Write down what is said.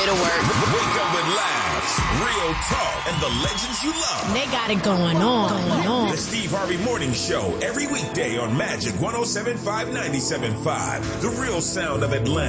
way to work. Wake up with laughs, real talk, and the legends you love. They got it going on. The Steve Harvey Morning Show every weekday on Magic 107.5, 97.5. The real sound of Atlanta.